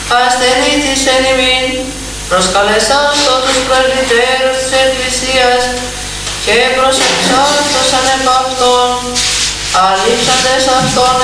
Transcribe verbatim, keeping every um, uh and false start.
ασθενήτης εν ημίν, προσκαλεσάντο τους πρεσβυτέρους της Εκκλησίας και προσεξάντος ανεπ αυτών, αλείψαντες αυτών